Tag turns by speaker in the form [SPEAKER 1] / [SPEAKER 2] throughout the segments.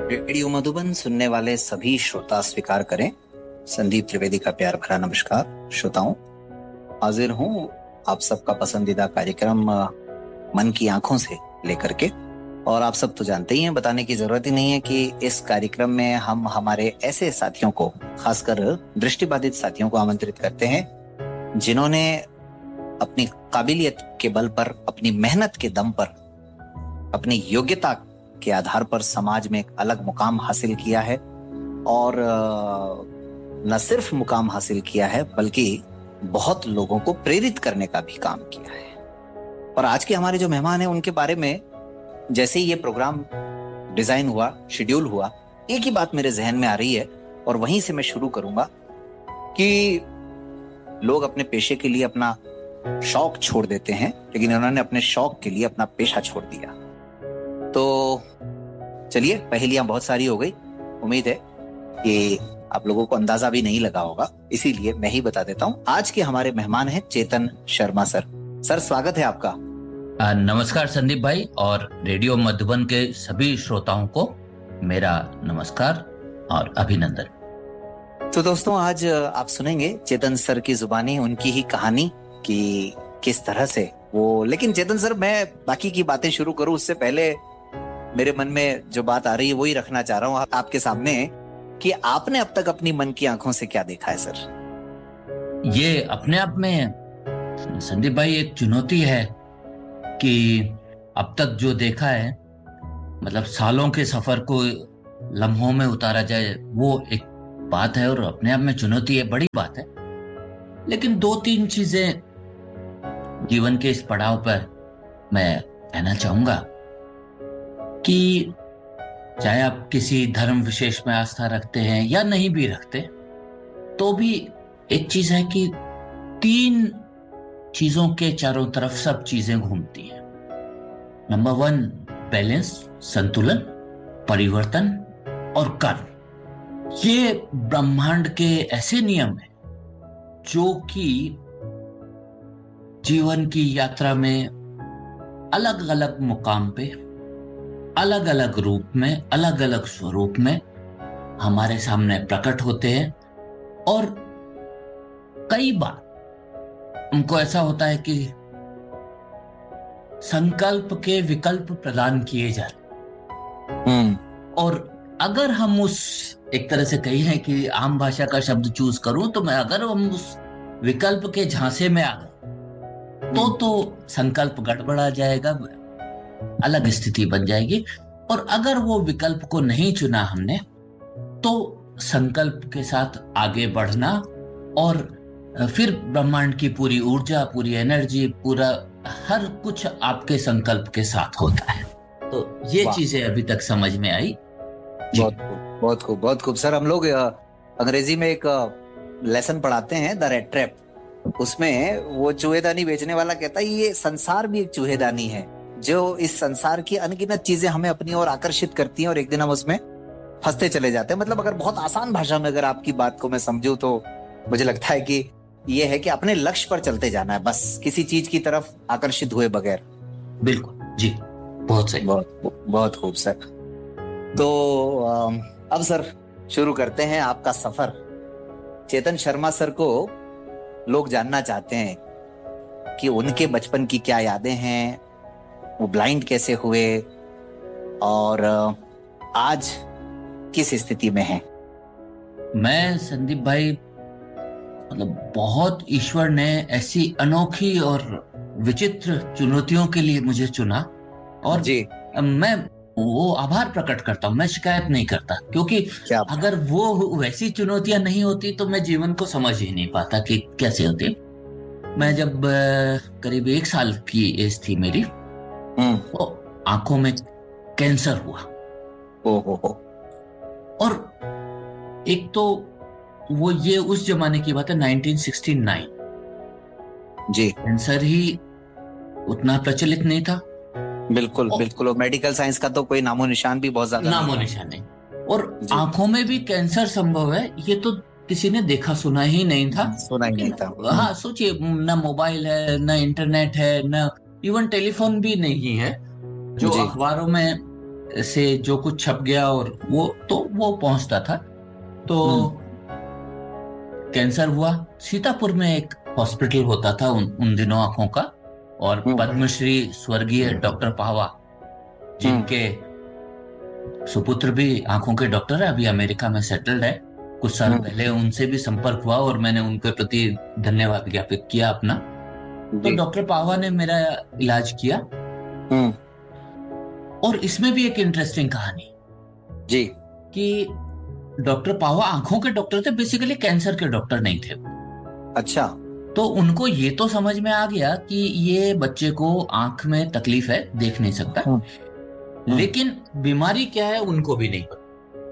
[SPEAKER 1] Radio Madhuban सुनने वाले सभी श्रोता स्वीकार करें। संदीप त्रिवेदी का प्यार भरा नमस्कार। श्रोताओं, हाजिर हूं आप सबका पसंदीदा कार्यक्रम मन की आंखों से लेकर के। और आप सब तो जानते ही हैं, बताने की जरूरत ही नहीं है कि इस कार्यक्रम में हम हमारे ऐसे साथियों को, खासकर दृष्टिबाधित साथियों को आमंत्रित करते हैं जिन्होंने अपनी काबिलियत के बल पर, अपनी मेहनत के दम पर, अपनी योग्यता के आधार पर समाज में एक अलग मुकाम हासिल किया है। और न सिर्फ मुकाम हासिल किया है बल्कि बहुत लोगों को प्रेरित करने का भी काम किया है। और आज के हमारे जो मेहमान हैं उनके बारे में जैसे ही ये प्रोग्राम डिजाइन हुआ, शेड्यूल हुआ, एक ही बात मेरे जहन में आ रही है और वहीं से मैं शुरू करूंगा कि लोग अपने पेशे के लिए अपना शौक छोड़ देते हैं, लेकिन उन्होंने अपने शौक के लिए अपना पेशा छोड़ दिया। तो चलिए, पहेलियां बहुत सारी हो गई। उम्मीद है कि आप लोगों को अंदाजा भी नहीं लगा होगा, इसीलिए मैं ही बता देता हूं। आज के हमारे मेहमान हैं चेतन शर्मा सर। सर, स्वागत है आपका।
[SPEAKER 2] नमस्कार संदीप भाई, और रेडियो मधुबन के सभी श्रोताओं को मेरा नमस्कार और अभिनंदन।
[SPEAKER 1] तो दोस्तों, आज आप सुनेंगे चेतन सर की जुबानी उनकी ही कहानी कि किस तरह से वो। लेकिन चेतन सर, मैं बाकी की बातें शुरू करूं उससे पहले मेरे मन में जो बात आ रही है वही रखना चाह रहा हूं आपके सामने कि आपने अब तक अपनी मन की आंखों से क्या देखा है सर?
[SPEAKER 2] ये अपने आप में संदीप भाई एक चुनौती है कि अब तक जो देखा है, मतलब सालों के सफर को लम्हों में उतारा जाए, वो एक बात है और अपने आप में चुनौती है, बड़ी बात है। लेकिन 2-3 चीजें जीवन के इस पड़ाव पर मैं कहना चाहूंगा कि चाहे आप किसी धर्म विशेष में आस्था रखते हैं या नहीं भी रखते, तो भी एक चीज है कि 3 चीजों के चारों तरफ सब चीजें घूमती हैं। नंबर 1, बैलेंस, संतुलन, परिवर्तन और कर्म। ये ब्रह्मांड के ऐसे नियम हैं जो कि जीवन की यात्रा में अलग अलग मुकाम पे, अलग अलग रूप में, अलग अलग स्वरूप में हमारे सामने प्रकट होते हैं। और कई बार हमको ऐसा होता है कि संकल्प के विकल्प प्रदान किए जाते। और अगर हम उस, एक तरह से कही कि आम भाषा का शब्द चूज करूं तो मैं, अगर हम उस विकल्प के झांसे में आ गए तो संकल्प गड़बड़ा जाएगा, अलग स्थिति बन जाएगी। और अगर वो विकल्प को नहीं चुना हमने, तो संकल्प के साथ आगे बढ़ना और फिर ब्रह्मांड की पूरी ऊर्जा, पूरी एनर्जी, पूरा हर कुछ आपके संकल्प के साथ होता है। तो ये चीजें अभी तक समझ में आई।
[SPEAKER 1] बहुत खूब, बहुत खूब, बहुत खूब। सर, हम लोग अंग्रेजी में एक लेसन पढ़ाते हैं, द रेड ट्रैप। उसमें वो चूहेदानी बेचने वाला कहता है ये संसार भी एक चूहेदानी है, जो इस संसार की अनगिनत चीजें हमें अपनी ओर आकर्षित करती हैं और एक दिन हम उसमें फंसते चले जाते हैं। मतलब अगर बहुत आसान भाषा में अगर आपकी बात को मैं समझूं तो मुझे लगता है कि ये है कि अपने लक्ष्य पर चलते जाना है, बस किसी चीज की तरफ आकर्षित हुए बगैर।
[SPEAKER 2] बिल्कुल जी, बहुत सही,
[SPEAKER 1] बहुत खूब सर। तो अब सर शुरू करते हैं आपका सफर। चेतन शर्मा सर को लोग जानना चाहते हैं कि उनके बचपन की क्या यादें हैं, वो ब्लाइंड कैसे हुए और आज किस स्थिति में हैं।
[SPEAKER 2] मैं संदीप भाई, मतलब बहुत ईश्वर ने ऐसी अनोखी और विचित्र चुनौतियों के लिए मुझे चुना, और जी मैं वो आभार प्रकट करता हूँ, मैं शिकायत नहीं करता, क्योंकि अगर वो वैसी चुनौतियां नहीं होती तो मैं जीवन को समझ ही नहीं पाता कि कैसे होती। मैं जब करीब 1 साल की एज थी मेरी, तो आंखों में कैंसर हुआ। और एक तो वो, ये उस जमाने की बात है, 1969
[SPEAKER 1] जी।
[SPEAKER 2] कैंसर ही उतना प्रचलित नहीं था।
[SPEAKER 1] बिल्कुल बिल्कुल, और मेडिकल साइंस का तो कोई नामो निशान भी बहुत ज्यादा
[SPEAKER 2] नामो निशान नहीं। और आंखों में भी कैंसर संभव है, ये तो किसी ने देखा सुना ही नहीं था। हाँ, सोचिए, ना मोबाइल है, ना इंटरनेट है, ना इवन टेलीफोन भी नहीं है, जो अखबारों में से जो कुछ छप गया और वो पहुंचता था। तो कैंसर हुआ। सीतापुर में एक हॉस्पिटल होता था उन दिनों आंखों का, और पद्मश्री स्वर्गीय डॉक्टर पावा, जिनके सुपुत्र भी आंखों के डॉक्टर है, अभी अमेरिका में सेटल्ड है। कुछ साल पहले उनसे भी संपर्क हुआ और मैंने उनके प्रति धन्यवाद ज्ञापित किया अपना। तो डॉक्टर पावा ने मेरा इलाज किया। और इसमें भी एक इंटरेस्टिंग कहानी
[SPEAKER 1] जी,
[SPEAKER 2] कि डॉक्टर पावा आंखों के डॉक्टर थे, बेसिकली कैंसर के डॉक्टर नहीं थे।
[SPEAKER 1] अच्छा।
[SPEAKER 2] तो उनको ये तो समझ में आ गया कि ये बच्चे को आंख में तकलीफ है, देख नहीं सकता, लेकिन बीमारी क्या है उनको भी नहीं पता।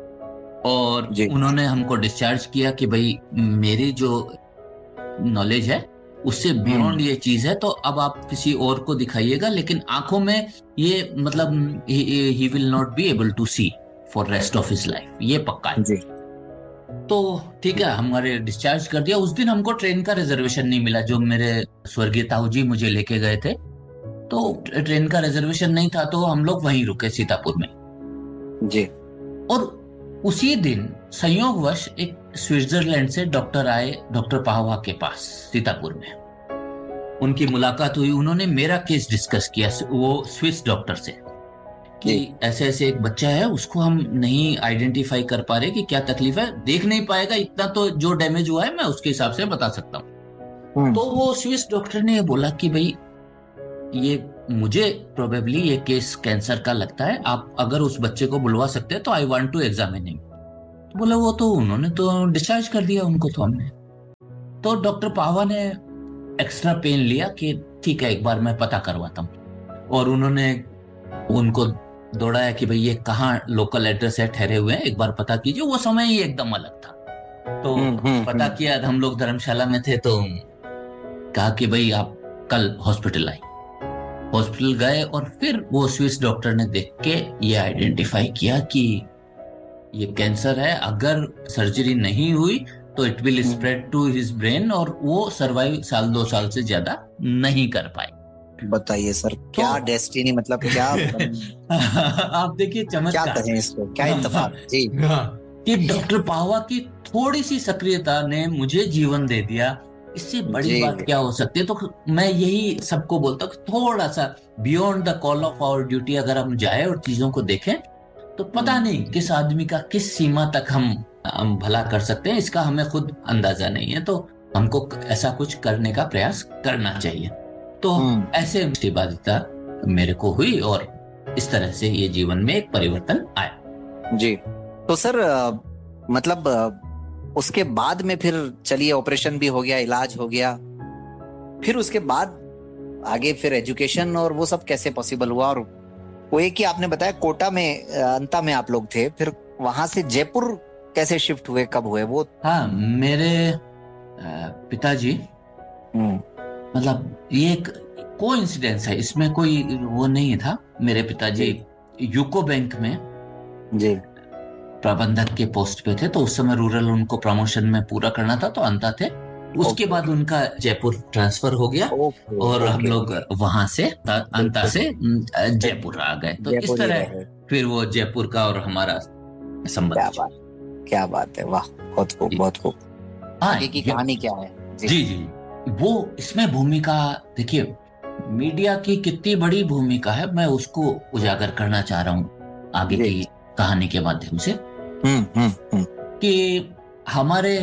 [SPEAKER 2] और उन्होंने हमको डिस्चार्ज किया कि भाई मेरी जो नॉलेज है उससे बियॉन्ड ये चीज है, तो अब आप किसी और को दिखाइएगा, लेकिन आंखों में ये मतलब he will not be able to C for rest of his life, ये पक्का है। जी। तो ठीक है, हमारे डिस्चार्ज कर दिया। उस दिन हमको ट्रेन का रिजर्वेशन नहीं मिला, जो मेरे स्वर्गीय ताऊ जी मुझे लेके गए थे, तो ट्रेन का रिजर्वेशन नहीं था, तो हम लोग वहीं रुके सीतापुर में।
[SPEAKER 1] जी।
[SPEAKER 2] और उसी दिन संयोगवश एक स्विट्जरलैंड से डॉक्टर आए डॉक्टर पाहवा के पास सीतापुर में। उनकी मुलाकात हुई, उन्होंने मेरा केस डिस्कस किया वो स्विस डॉक्टर से, कि ऐसे ऐसे एक बच्चा है, उसको हम नहीं आइडेंटिफाई कर पा रहे कि क्या तकलीफ है, देख नहीं पाएगा, इतना तो जो डैमेज हुआ है मैं उसके हिसाब से बता सकता हूँ। तो वो स्विस डॉक्टर ने बोला कि भाई ये मुझे प्रोबेबली ये केस कैंसर का लगता है, आप अगर उस बच्चे को बुलवा सकते हैं तो I want to examine him. तो बोला वो तो उन्होंने तो डिस्चार्ज कर दिया उनको, तो हमने तो डॉक्टर पावा ने एक्स्ट्रा पेन लिया कि ठीक है एक बार मैं पता करवाता हूँ, और उन्होंने उनको दौड़ाया कि भाई ये कहाँ लोकल एड्रेस है, ठहरे हुए हैं, एक बार पता कीजिए। वो समय ही एकदम अलग था। तो पता किया, हम लोग धर्मशाला में थे, तो कहा कि भाई आप कल हॉस्पिटल आए। हॉस्पिटल गए और फिर वो स्विस डॉक्टर ने देख के ये आइडेंटिफाई किया कि ये कैंसर है, अगर सर्जरी नहीं हुई तो it will spread to his brain, और वो सर्वाइव 1-2 साल से ज्यादा नहीं कर पाए।
[SPEAKER 1] बताइए सर, क्या डेस्टिनी, मतलब क्या
[SPEAKER 2] आप देखिए चमत्कार,
[SPEAKER 1] क्या कहें इसको, क्या इत्तेफाक। जी।
[SPEAKER 2] कि डॉक्टर पावा की थोड़ी सी सक्रियता ने मुझे जीवन दे दिया, इससे बड़ी बात क्या हो सकती है। तो मैं यही सबको बोलता हूँ, थोड़ा सा beyond the call of our duty अगर हम जाए और चीजों को देखें, तो पता नहीं किस आदमी का किस सीमा तक हम भला कर सकते हैं, इसका हमें खुद अंदाजा नहीं है। तो हमको ऐसा कुछ करने का प्रयास करना चाहिए। तो ऐसे बाध्यता मेरे को हुई और इस तरह से ये जीवन में एक परिवर्तन आया।
[SPEAKER 1] जी। तो सर मतलब उसके बाद में फिर चलिए ऑपरेशन भी हो गया, इलाज हो गया, फिर उसके बाद आगे फिर एजुकेशन और वो सब कैसे पॉसिबल हुआ? और वो एक ही आपने बताया कोटा में अंता में आप लोग थे, फिर वहां से जयपुर कैसे शिफ्ट हुए, कब हुए वो?
[SPEAKER 2] हाँ, मेरे पिताजी, मतलब ये एक कोइंसिडेंस है, इसमें कोई वो नहीं था। मेरे पिताजी यूको बैंक में
[SPEAKER 1] जी
[SPEAKER 2] प्रबंधक के पोस्ट पे थे, तो उस समय रूरल उनको प्रमोशन में पूरा करना था, तो अंता थे। उसके बाद उनका जयपुर ट्रांसफर हो गया और हम लोग वहां से अंता से जयपुर आ गए। तो इस तरह फिर वो जयपुर का और हमारा संबंध।
[SPEAKER 1] क्या बात है, वाह, बहुत खूब, बहुत खूब। आगे की कहानी क्या है?
[SPEAKER 2] जी जी, वो इसमें भूमिका देखिए, मीडिया की कितनी बड़ी भूमिका है, मैं उसको उजागर करना चाह रहा हूँ आगे की कहानी के माध्यम से। कि हमारे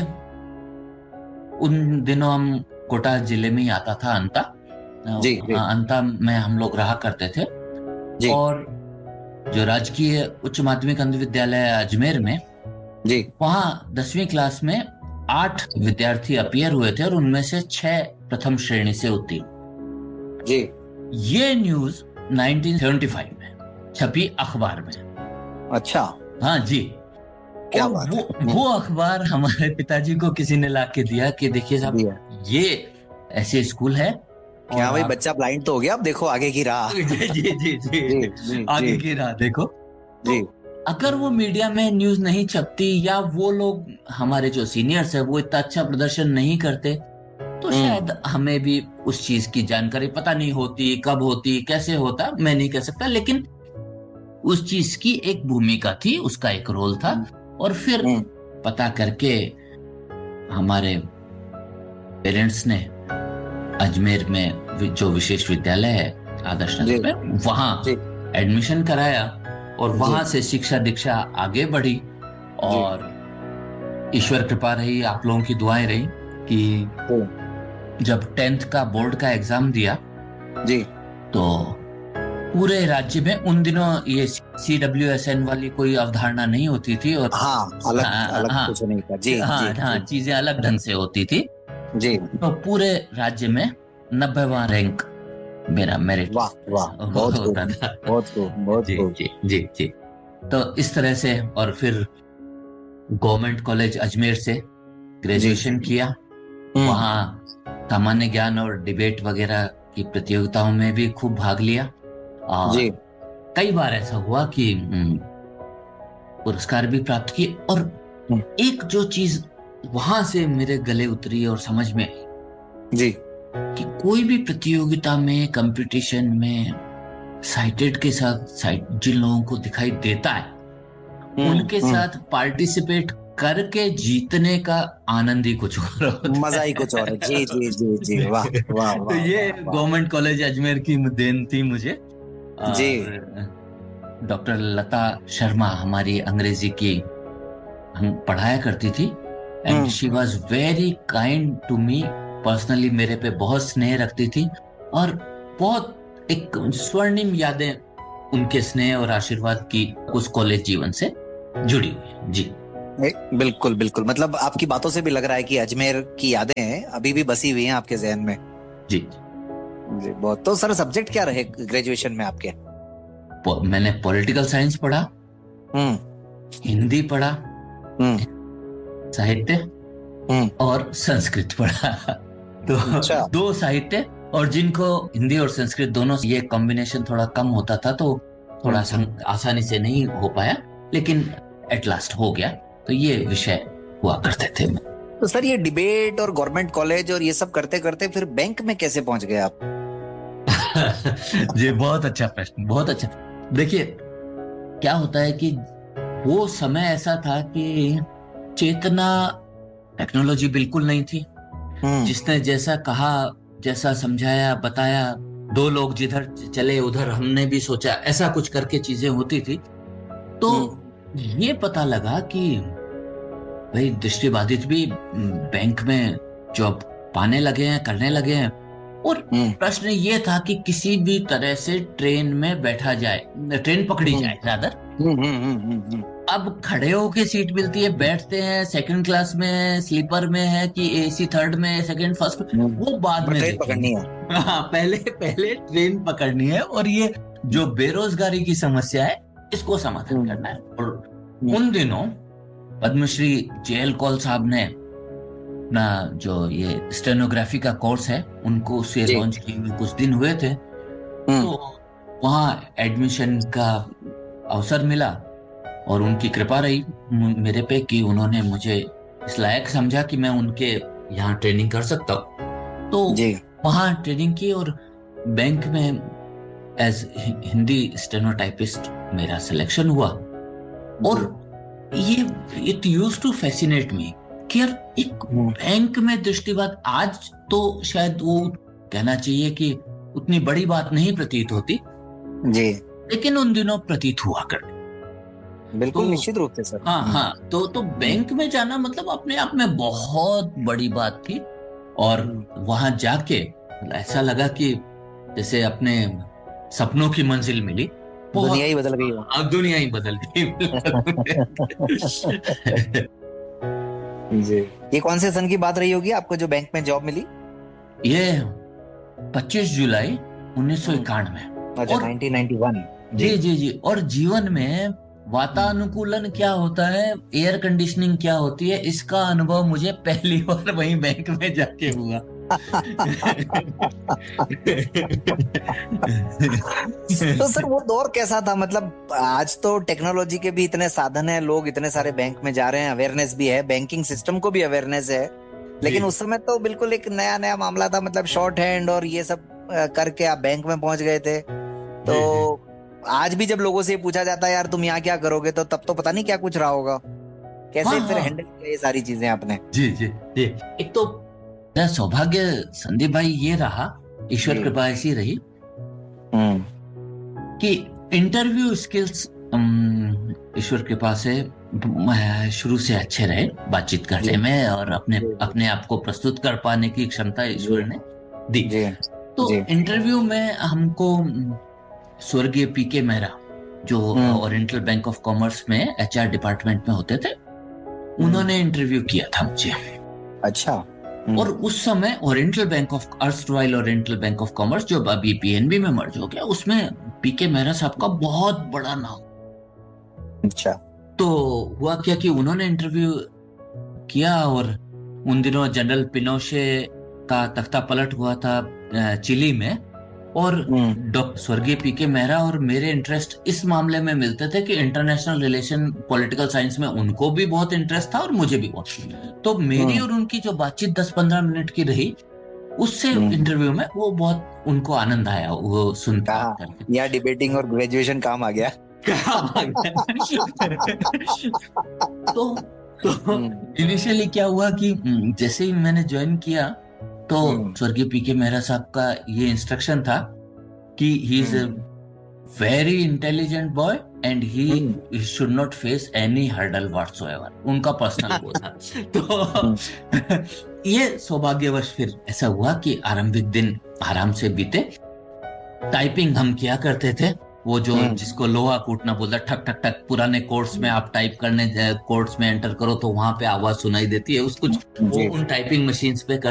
[SPEAKER 2] उन दिनों हम कोटा जिले में ही आता था अंता। अंता में हम लोग रहा करते थे। और जो राजकीय उच्च माध्यमिक अंध विद्यालय अजमेर में, वहां 10वीं क्लास में 8 विद्यार्थी अपियर हुए थे और उनमें से 6 प्रथम श्रेणी से उत्तीर्ण।
[SPEAKER 1] जी।
[SPEAKER 2] ये न्यूज 1975 में छपी अखबार में।
[SPEAKER 1] अच्छा।
[SPEAKER 2] हाँ जी। क्या बात है? वो अखबार हमारे पिताजी को किसी ने ला के दिया कि देखिए साहब, ये ऐसे स्कूल है।
[SPEAKER 1] क्या भाई, बच्चा ब्लाइंड तो हो गया, अब देखो आगे की राह।
[SPEAKER 2] जी जी जी जी, आगे की राह देखो।
[SPEAKER 1] जी।
[SPEAKER 2] अगर वो मीडिया में न्यूज नहीं छपती, या वो लोग हमारे जो सीनियर्स है वो इतना अच्छा प्रदर्शन नहीं करते, तो शायद हमें भी उस चीज की जानकारी पता नहीं होती, कब होती, कैसे होता, मैं नहीं कह सकता। लेकिन उस चीज की एक भूमिका थी, उसका एक रोल था। और फिर पता करके हमारे पेरेंट्स ने अजमेर में जो विशेष विद्यालय है आदर्श
[SPEAKER 1] जी
[SPEAKER 2] नगर में, वहां
[SPEAKER 1] जी
[SPEAKER 2] एडमिशन कराया और
[SPEAKER 1] जी
[SPEAKER 2] वहां से शिक्षा दीक्षा आगे बढ़ी।
[SPEAKER 1] जी
[SPEAKER 2] और ईश्वर कृपा रही, आप लोगों की दुआएं रही कि
[SPEAKER 1] जी
[SPEAKER 2] जब 10th का बोर्ड का एग्जाम दिया
[SPEAKER 1] जी।
[SPEAKER 2] तो पूरे राज्य में उन दिनों ये CWSN वाली कोई अवधारणा नहीं होती थी। और
[SPEAKER 1] हाँ, अलग
[SPEAKER 2] हाँ
[SPEAKER 1] अलग
[SPEAKER 2] हाँ
[SPEAKER 1] कुछ नहीं था। जी जी
[SPEAKER 2] हाँ हाँ,
[SPEAKER 1] जी
[SPEAKER 2] चीजें अलग ढंग से होती थी।
[SPEAKER 1] जी।
[SPEAKER 2] तो पूरे राज्य में 90वां रैंक मेरा मेरिट
[SPEAKER 1] वाह वाह, बहुत खूब,
[SPEAKER 2] होता था।
[SPEAKER 1] बहुत खूब, बहुत
[SPEAKER 2] जी
[SPEAKER 1] खूब।
[SPEAKER 2] जी जी जी। तो इस तरह से, और फिर गवर्नमेंट कॉलेज अजमेर से
[SPEAKER 1] जी।
[SPEAKER 2] ग्रेजुएशन किया।
[SPEAKER 1] हम्म।
[SPEAKER 2] वहाँ सामान्य ज्ञान और डिबेट वगैरह की प्रतियोगिताओं में भी खूब भाग लिया।
[SPEAKER 1] जी।
[SPEAKER 2] और कई बार ऐसा हुआ कि पुरस्कार भी प्राप्त किए। और
[SPEAKER 1] हम्म,
[SPEAKER 2] एक जो चीज वहां से मेरे गले उतरी और समझ में आई
[SPEAKER 1] जी।
[SPEAKER 2] कि कोई भी प्रतियोगिता में, कंपटीशन में साइटेड के साथ, साइट जिन लोगों को दिखाई देता है उनके
[SPEAKER 1] हम्म।
[SPEAKER 2] साथ पार्टिसिपेट करके जीतने का आनंद ही कुछ और होता
[SPEAKER 1] मजा ही कुछ और है। जी जी जी जी, वाह
[SPEAKER 2] है।
[SPEAKER 1] वाह
[SPEAKER 2] तो
[SPEAKER 1] वाह
[SPEAKER 2] ये
[SPEAKER 1] वाह वाह।
[SPEAKER 2] गवर्नमेंट कॉलेज अजमेर की देन थी मुझे।
[SPEAKER 1] जी।
[SPEAKER 2] और डॉक्टर लता शर्मा हमारी अंग्रेजी की हम पढ़ाया करती थी। And
[SPEAKER 1] hmm.
[SPEAKER 2] She was very kind to me personally, मेरे पे बहुत स्नेह रखती थी। और बहुत एक स्वर्णिम यादें उनके स्नेह और आशीर्वाद की उस कॉलेज जीवन से जुड़ी हुई है। जी
[SPEAKER 1] बिल्कुल बिल्कुल, मतलब आपकी बातों से भी लग रहा है कि अजमेर की यादें हैं अभी भी बसी हुई हैं आपके जहन में।
[SPEAKER 2] जी।
[SPEAKER 1] जी बहुत। तो सर सब्जेक्ट क्या रहे ग्रेजुएशन में आपके?
[SPEAKER 2] मैंने पॉलिटिकल साइंस पढ़ा,
[SPEAKER 1] हम्म
[SPEAKER 2] हिंदी पढ़ा,
[SPEAKER 1] हम्म
[SPEAKER 2] साहित्य
[SPEAKER 1] हम्म।
[SPEAKER 2] और संस्कृत पढ़ा। तो
[SPEAKER 1] अच्छा।
[SPEAKER 2] दो साहित्य, और जिनको हिंदी और संस्कृत दोनों ये कॉम्बिनेशन थोड़ा कम होता था तो थोड़ा
[SPEAKER 1] हम्म।
[SPEAKER 2] आसानी से नहीं हो पाया, लेकिन एट लास्ट हो गया। तो ये विषय हुआ करते थे।
[SPEAKER 1] तो सर ये डिबेट और गवर्नमेंट कॉलेज और ये सब करते करते फिर बैंक में कैसे पहुंच गए आप?
[SPEAKER 2] जी, बहुत अच्छा प्रश्न, बहुत अच्छा। देखिए, क्या होता है कि वो समय ऐसा था कि चेतना, टेक्नोलॉजी बिल्कुल नहीं थी।
[SPEAKER 1] हम्म
[SPEAKER 2] जिसने जैसा कहा, जैसा समझाया बताया, दो लोग जिधर चले उधर हमने भी सोचा, ऐसा कुछ करके चीजें होती थी। तो
[SPEAKER 1] हम्म
[SPEAKER 2] ये पता लगा कि भाई दृष्टिबाधित भी बैंक में जॉब पाने लगे हैं, करने लगे हैं। और
[SPEAKER 1] हम्म
[SPEAKER 2] प्रश्न ये था कि किसी भी तरह से ट्रेन में बैठा जाए, ट्रेन पकड़ी
[SPEAKER 1] हम्म
[SPEAKER 2] जाए रादर।
[SPEAKER 1] हम्म।
[SPEAKER 2] अब खड़े होके सीट मिलती है, बैठते हैं, सेकंड क्लास में है, स्लीपर में है कि AC थर्ड में, सेकंड फर्स्ट में, वो बाद
[SPEAKER 1] बट
[SPEAKER 2] में
[SPEAKER 1] ट्रेन
[SPEAKER 2] देखेंगे।
[SPEAKER 1] पकड़नी है।
[SPEAKER 2] हाँ, पहले पहले ट्रेन पकड़नी है। और ये जो बेरोजगारी की समस्या है, इसको समाधान
[SPEAKER 1] हम्म
[SPEAKER 2] करना है। और
[SPEAKER 1] हम्म
[SPEAKER 2] उन दिनों पद्मश्री JL कौल साहब ने अपना जो ये स्टेनोग्राफी का कोर्स है, उनको उसे
[SPEAKER 1] जी।
[SPEAKER 2] लॉन्च किए हुए कुछ दिन हुए थे।
[SPEAKER 1] हम्म
[SPEAKER 2] तो वहाँ एडमिशन का अवसर मिला और उनकी कृपा रही मेरे पे कि उन्होंने मुझे इस लायक समझा कि मैं उनके यहाँ ट्रेनिंग कर सकता हूँ। तो
[SPEAKER 1] जी
[SPEAKER 2] वहाँ ट्रेनिंग की और बैंक में एज हिंदी स्टेनोटाइपिस्ट मेरा सिलेक्शन हुआ। और
[SPEAKER 1] जी।
[SPEAKER 2] ये इट यूज टू फैसिनेट मी कि यार एक
[SPEAKER 1] हम्म
[SPEAKER 2] बैंक में दृष्टिबात, आज तो शायद वो कहना चाहिए कि उतनी बड़ी बात नहीं प्रतीत होती,
[SPEAKER 1] जी
[SPEAKER 2] लेकिन उन दिनों प्रतीत हुआ करती। तो
[SPEAKER 1] बिल्कुल, निश्चित रूप से सर।
[SPEAKER 2] हाँ हाँ, तो बैंक में जाना मतलब अपने आप में बहुत बड़ी बात थी। और
[SPEAKER 1] हम्म।
[SPEAKER 2] वहां जाके ऐसा लगा कि जैसे अपने सपनों की मंजिल मिली।
[SPEAKER 1] दुनिया
[SPEAKER 2] बहुत,
[SPEAKER 1] ही बदल गई हो।
[SPEAKER 2] अब दुनिया ही बदल गई।
[SPEAKER 1] जी। ये कौन से सन की बात रही होगी आपको जो बैंक में जॉब मिली?
[SPEAKER 2] ये 25 जुलाई 1991।
[SPEAKER 1] अच्छा,
[SPEAKER 2] और
[SPEAKER 1] 1991। जी।
[SPEAKER 2] जी जी जी, और जीवन में वातानुकूलन क्या होता है, एयर कंडीशनिंग क्या होती है, इसका अनुभव मुझे पहली बार वहीं बैंक में जाके हुआ।
[SPEAKER 1] तो सर वो दौर कैसा था? मतलब आज तो टेक्नोलॉजी के भी इतने साधन हैं, लोग इतने सारे बैंक में जा रहे हैं, अवेयरनेस भी है, बैंकिंग सिस्टम को भी अवेयरनेस है।
[SPEAKER 2] जी
[SPEAKER 1] लेकिन उस समय तो बिल्कुल एक नया नया मामला था, मतलब शॉर्ट हैंड और ये सब करके आप बैंक में पहुंच गए थे।
[SPEAKER 2] जी जी।
[SPEAKER 1] तो आज भी जब लोगों से पूछा जाता है यार तुम यहाँ क्या करोगे, तो तब तो पता नहीं क्या कुछ रहा होगा। कैसे
[SPEAKER 2] हाँ
[SPEAKER 1] फिर
[SPEAKER 2] हाँ।
[SPEAKER 1] हैंडल किया ये सारी चीजें आपने?
[SPEAKER 2] जी जी जी। एक तो मेरा सौभाग्य संदीप भाई ये रहा, ईश्वर
[SPEAKER 1] जी।
[SPEAKER 2] कृपा ऐसी रही
[SPEAKER 1] हम्म।
[SPEAKER 2] कि इंटरव्यू स्किल्स ईश्वर कृपा से शुरू से अच्छे रहे बातचीत
[SPEAKER 1] जी
[SPEAKER 2] करने में, और अपने
[SPEAKER 1] जी
[SPEAKER 2] अपने आप को प्रस्तुत कर पाने की क्षमता
[SPEAKER 1] जी
[SPEAKER 2] ईश्वर ने दी।
[SPEAKER 1] जी
[SPEAKER 2] तो
[SPEAKER 1] जी।
[SPEAKER 2] इंटरव्यू में हमको स्वर्गीय पीके मेहरा, जो
[SPEAKER 1] हम्म।
[SPEAKER 2] ओरिएंटल बैंक ऑफ कॉमर्स में एचआर डिपार्टमेंट में होते थे,
[SPEAKER 1] हम्म।
[SPEAKER 2] उन्होंने इंटरव्यू किया था मुझे।
[SPEAKER 1] अच्छा।
[SPEAKER 2] और उस समय oriental bank of erstwhile oriental bank of commerce, जो अभी पीएनबी में मर्ज हो गया, उसमें पीके मेहरा साहब का बहुत बड़ा नाम।
[SPEAKER 1] अच्छा।
[SPEAKER 2] तो हुआ क्या कि उन्होंने इंटरव्यू किया, और उन दिनों जनरल पिनोशे का तख्ता पलट हुआ था चिली में, और
[SPEAKER 1] हम्म।
[SPEAKER 2] डॉक्टर स्वर्गीय पीके मेहरा और मेरे इंटरेस्ट इस मामले में मिलते थे कि इंटरनेशनल रिलेशन पॉलिटिकल साइंस में उनको भी बहुत इंटरेस्ट था और मुझे भी बहुत। तो मेरी
[SPEAKER 1] हम्म।
[SPEAKER 2] और उनकी जो बातचीत 10-15 मिनट की रही, उससे
[SPEAKER 1] हम्म।
[SPEAKER 2] इंटरव्यू में वो बहुत उनको आनंद आया वो सुन
[SPEAKER 1] कहा
[SPEAKER 2] करके।
[SPEAKER 1] यहाँ डिबेटिंग और ग्रेजुएशन काम आ गया।
[SPEAKER 2] तो तो
[SPEAKER 1] हम्म।
[SPEAKER 2] इनिशियली क्या हुआ कि जैसे ही मैंने ज्वाइन किया, तो
[SPEAKER 1] हम्म।
[SPEAKER 2] स्वर्गीय पीके मेहरा साहब का ये इंस्ट्रक्शन था कि he is a
[SPEAKER 1] hmm.
[SPEAKER 2] Very intelligent boy and
[SPEAKER 1] hmm.
[SPEAKER 2] He should not face any hurdle whatsoever, उनका पर्सनल वो था।
[SPEAKER 1] हम्म।
[SPEAKER 2] तो ये सौभाग्यवश फिर ऐसा हुआ कि आरंभिक दिन आराम से बीते। टाइपिंग हम किया करते थे, वो जो
[SPEAKER 1] हम्म।
[SPEAKER 2] जिसको लोहा कूटना बोलता, ठक ठक ठक। पुराने कोड्स में आप टाइप करने कोड्स में एंटर करो तो वहां पे आवाज सुनाई देती है, उस कुछ वो
[SPEAKER 1] जी।
[SPEAKER 2] उन टाइपिंग मशीन्स पे